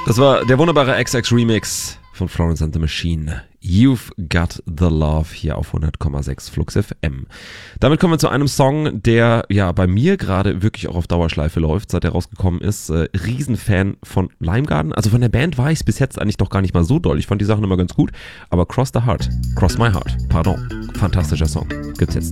Das war der wunderbare XX-Remix von Florence and the Machine. You've Got the Love hier auf 100,6 Flux FM. Damit kommen wir zu einem Song, der ja bei mir gerade wirklich auch auf Dauerschleife läuft, seit er rausgekommen ist. Riesenfan von Limegarden. Also von der Band war ich bis jetzt eigentlich doch gar nicht mal so doll. Ich fand die Sachen immer ganz gut. Aber Cross My Heart, pardon. Fantastischer Song. Gibt's jetzt.